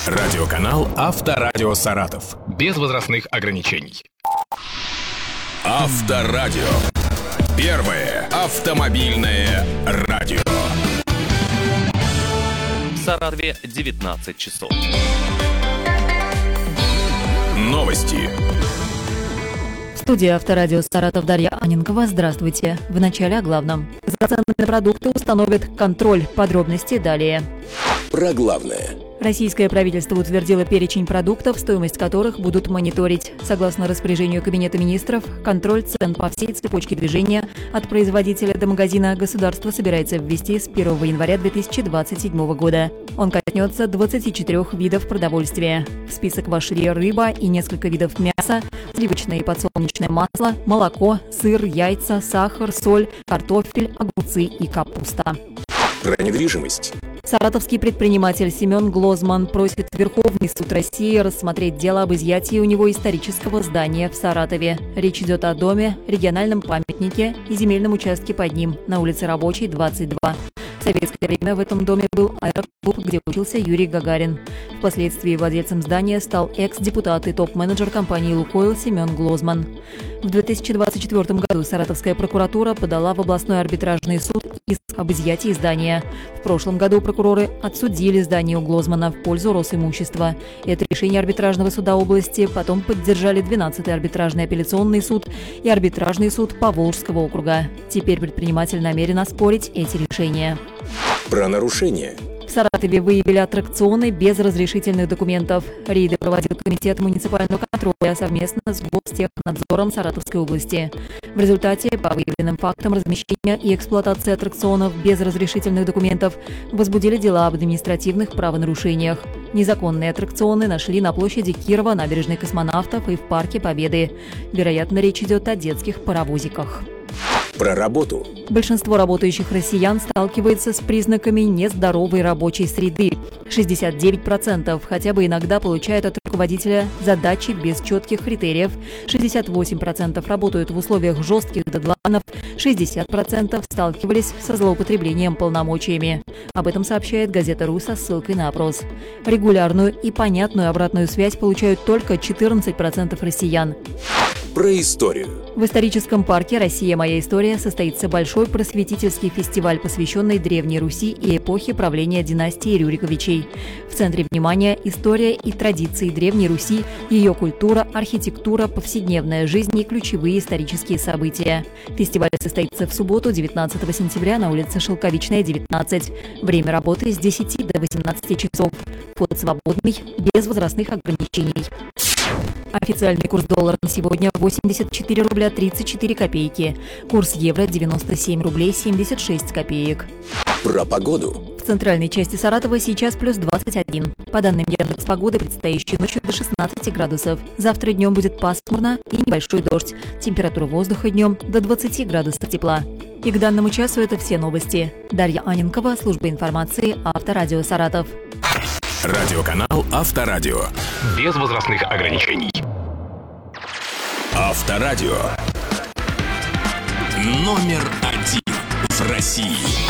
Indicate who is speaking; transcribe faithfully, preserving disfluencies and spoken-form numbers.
Speaker 1: Радиоканал «Авторадио Саратов». Без возрастных ограничений. Авторадио. Первое автомобильное радио.
Speaker 2: В Саратове девятнадцать часов.
Speaker 1: Новости.
Speaker 3: В студии Авторадио Саратов Дарья Аненкова. Здравствуйте. В начале о главном. За ценами на продукты установят контроль. Подробности далее.
Speaker 1: Про главное.
Speaker 3: Российское правительство утвердило перечень продуктов, стоимость которых будут мониторить. Согласно распоряжению Кабинета министров, контроль цен по всей цепочке движения от производителя до магазина государство собирается ввести с первого января две тысячи двадцать седьмого года. Он коснется двадцати четырёх видов продовольствия. В список вошли рыба и несколько видов мяса, сливочное и подсолнечное масло, молоко, сыр, яйца, сахар, соль, картофель, огурцы и капуста.
Speaker 1: Про недвижимость.
Speaker 3: Саратовский предприниматель Семен Глозман просит Верховный суд России рассмотреть дело об изъятии у него исторического здания в Саратове. Речь идет о доме, региональном памятнике и земельном участке под ним на улице Рабочей, двадцать два. В советское время в этом доме был аэроклуб, где учился Юрий Гагарин. Впоследствии владельцем здания стал экс-депутат и топ-менеджер компании «Лукойл» Семен Глозман. В две тысячи двадцать четвёртом году Саратовская прокуратура подала в областной арбитражный суд иск об изъятии здания. В прошлом году прокуроры отсудили здание у Глозмана в пользу Росимущества. Это решение арбитражного суда области потом поддержали двенадцатый арбитражный апелляционный суд и арбитражный суд Поволжского округа. Теперь предприниматель намерен оспорить эти решения.
Speaker 1: Про нарушения.
Speaker 3: В Саратове выявили аттракционы без разрешительных документов. Рейды проводил Комитет муниципального контроля совместно с Гостехнадзором Саратовской области. В результате по выявленным фактам размещения и эксплуатации аттракционов без разрешительных документов возбудили дела об административных правонарушениях. Незаконные аттракционы нашли на площади Кирова, набережной Космонавтов и в Парке Победы. Вероятно, речь идет о детских паровозиках.
Speaker 1: Про работу.
Speaker 3: Большинство работающих россиян сталкивается с признаками нездоровой рабочей среды. шестьдесят девять процентов хотя бы иногда получают от руководителя задачи без четких критериев. шестьдесят восемь процентов работают в условиях жестких дедлайнов. шестьдесят процентов сталкивались со злоупотреблением полномочиями. Об этом сообщает газета «Ру» со ссылкой на опрос. Регулярную и понятную обратную связь получают только четырнадцать процентов россиян.
Speaker 1: Про историю.
Speaker 3: В историческом парке «Россия. Моя история» состоится большой просветительский фестиваль, посвященный Древней Руси и эпохе правления династии Рюриковичей. В центре внимания история и традиции Древней Руси, ее культура, архитектура, повседневная жизнь и ключевые исторические события. Фестиваль состоится в субботу, девятнадцатого сентября, на улице Шелковичная, девятнадцать. Время работы с десяти до восемнадцати часов. Вход свободный, без возрастных ограничений. Официальный курс доллара на сегодня восемьдесят четыре рубля тридцать четыре копейки. Курс евро девяносто семь рублей семьдесят шесть копеек.
Speaker 1: Про погоду.
Speaker 3: В центральной части Саратова сейчас плюс двадцать один. По данным Яндекс.Погоды, предстоящей ночью до шестнадцати градусов. Завтра днем будет пасмурно и небольшой дождь. Температура воздуха днем до двадцати градусов тепла. И к данному часу это все новости. Дарья Аненкова, служба информации, Авторадио Саратов.
Speaker 1: Радиоканал «Авторадио». Без возрастных ограничений. Авторадио. Номер один в России.